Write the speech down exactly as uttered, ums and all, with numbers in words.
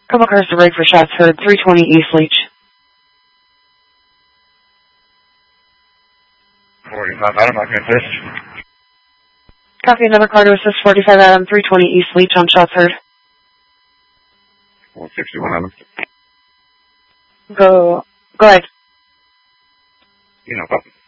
Couple cars to break for shots heard, three twenty East Leach. forty-five Adam, I can assist. Copy, another car to assist, forty-five Adam, three twenty East Leach on shots heard. one sixty-one Adam. Go, go ahead. You know,